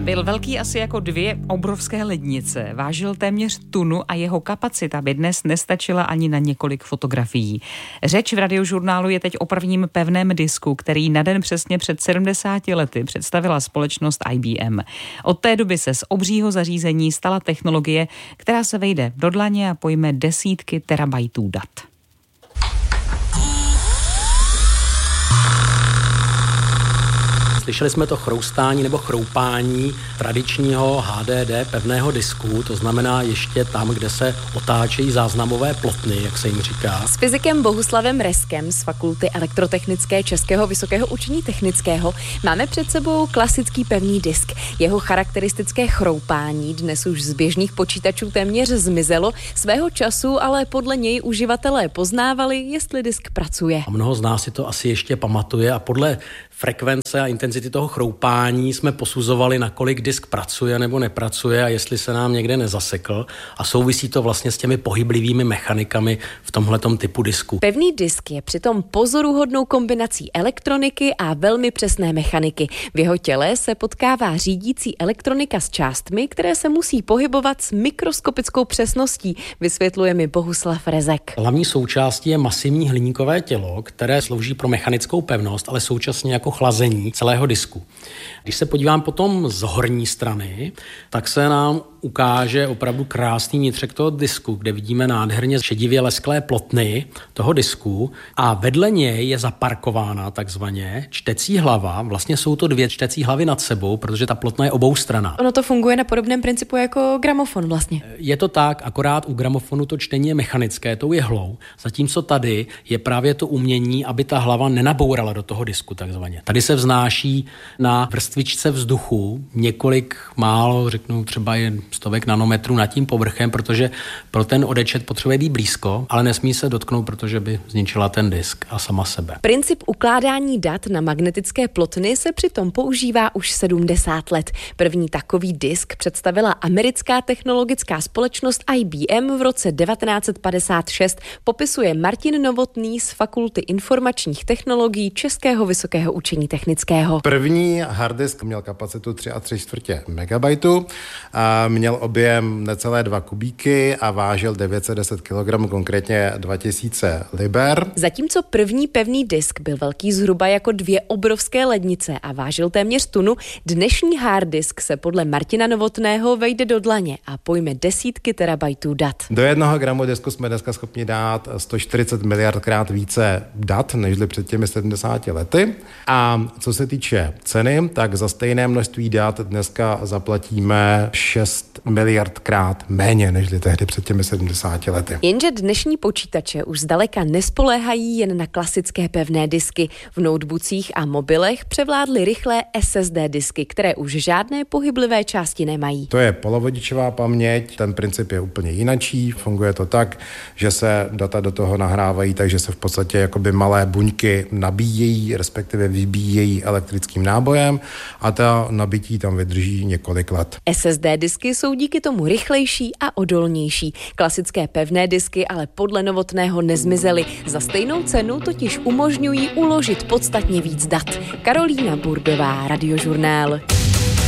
Byl velký asi jako 2 obrovské lednice, vážil téměř tunu a jeho kapacita by dnes nestačila ani na několik fotografií. Řeč v Radiožurnálu je teď o prvním pevném disku, který na den přesně před 70 lety představila společnost IBM. Od té doby se z obřího zařízení stala technologie, která se vejde do dlaně a pojme desítky terabajtů dat. Slyšeli jsme to chroustání nebo chroupání tradičního HDD pevného disku, to znamená ještě tam, kde se otáčejí záznamové plotny, jak se jim říká. S fyzikem Bohuslavem Reskem z Fakulty elektrotechnické Českého vysokého učení technického máme před sebou klasický pevný disk. Jeho charakteristické chroupání dnes už z běžných počítačů téměř zmizelo, svého času ale podle něj uživatelé poznávali, jestli disk pracuje. A mnoho z nás si to asi ještě pamatuje a podle frekvence a intenzity toho chroupání jsme posuzovali, nakolik disk pracuje nebo nepracuje a jestli se nám někde nezasekl, a souvisí to vlastně s těmi pohyblivými mechanikami v tomhletom typu disku. Pevný disk je přitom pozoruhodnou kombinací elektroniky a velmi přesné mechaniky. V jeho těle se potkává řídící elektronika s částmi, které se musí pohybovat s mikroskopickou přesností, vysvětluje mi Bohuslav Rezek. Hlavní součástí je masivní hliníkové tělo, které slouží pro mechanickou pevnost, ale současně jako chlazení celého disku. Když se podívám potom z horní strany, tak se nám ukáže opravdu krásný vnitřek toho disku, kde vidíme nádherně šedivě lesklé plotny toho disku a vedle něj je zaparkována takzvaně čtecí hlava. Vlastně jsou to 2 čtecí hlavy nad sebou, protože ta plotna je oboustranná. Ono to funguje na podobném principu jako gramofon vlastně. Je to tak, akorát u gramofonu to čtení je mechanické, tou jehlou, zatímco tady je právě to umění, aby ta hlava nenabourala do toho disku takzvaně. Tady se vznáší na vrstvičce vzduchu několik málo, řeknu třeba jen stovek nanometrů nad tím povrchem, protože pro ten odečet potřebuje být blízko, ale nesmí se dotknout, protože by zničila ten disk a sama sebe. Princip ukládání dat na magnetické plotny se přitom používá už 70 let. První takový disk představila americká technologická společnost IBM v roce 1956, popisuje Martin Novotný z Fakulty informačních technologií Českého vysokého učení technického. První harddisk měl kapacitu 3,75 MB a měl objem necelé 2 kubíky a vážil 910 kg, konkrétně 2000 liber. Zatímco první pevný disk byl velký zhruba jako 2 obrovské lednice a vážil téměř tunu, dnešní harddisk se podle Martina Novotného vejde do dlaně a pojme desítky terabajtů dat. Do 1 gramu disku jsme dneska schopni dát 140 miliardkrát více dat, nežli před těmi 70 lety. A co se týče ceny, tak za stejné množství dat dneska zaplatíme 6 miliardkrát méně, nežli tehdy před těmi 70 lety. Jenže dnešní počítače už zdaleka nespoléhají jen na klasické pevné disky. V noteboocích a mobilech převládly rychlé SSD disky, které už žádné pohyblivé části nemají. To je polovodičová paměť, ten princip je úplně jinačí. Funguje to tak, že se data do toho nahrávají, takže se v podstatě jakoby malé buňky nabíjejí, respektive vybíjejí elektrickým nábojem a ta nabití tam vydrží několik let. SSD disky jsou díky tomu rychlejší a odolnější. Klasické pevné disky ale podle Novotného nezmizely. Za stejnou cenu totiž umožňují uložit podstatně víc dat. Karolína Burdová, Radiožurnál.